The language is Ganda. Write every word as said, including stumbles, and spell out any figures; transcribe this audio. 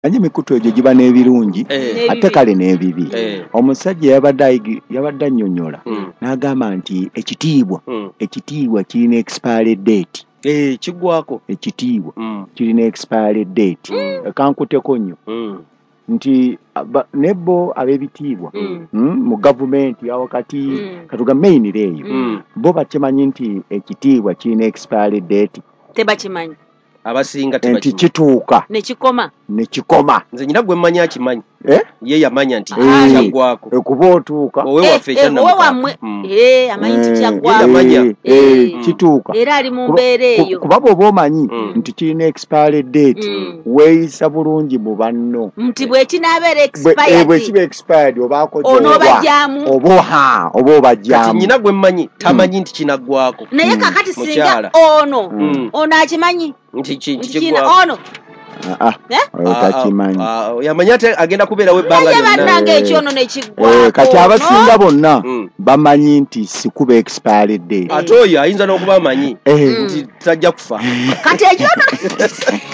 Anyi mikutu egyo giba n'ebirungi ate kale n'ebibi. Omusajja yabadde yabadde annyonnyola n'agamba nti ekitiibwa ekitiibwa kirina expiry date. Eh kigwako ekitiibwa kirina expiry date. Kankuteko nnyo nti nebbo ab'ebitiibwa mu gavumenti ya wakati katuga main leyo bo bakimanyi nti ekitiibwa kirina expiry date. Tebakimanyi. Abasinga tebakimanyi. Nti kituuka ne kikoma. Ne kikoma. Nze nyina gwe mmanyi akimanyi. Eh? Ye yamanya nti kyagwako. Ekuba otuuka. Owe waffe ekyanna. Owe wammwe. Eh amanyi nti kyagwako. Yamanya. Eh kituuka. Era ali mu mbeera eyo. Kuba bw'oba omanyi nti kirina expiry date weeyisa bulungi mu banno. Nti bwe kinaabeera expired. Eh bwe kiba expired obaako gy'oba. Onoobajjaamu. Oba ha oba obajjaamu. Kati nyina gwe mmanyi tamanyi nti kinaggwako. Naye kakati singa ono ono akimanyi. Nti kigwako. Ono. Ah ah takimanyi. Yamanya ate agenda kubeera we banga lyonna. Bannange ekyono ne kiggwako. Kati abasinga bonna bamanyi nti sikuba expiry date. Ate oyo ayinza n'okuba amanyi nti tajja kufa. Kati ekyono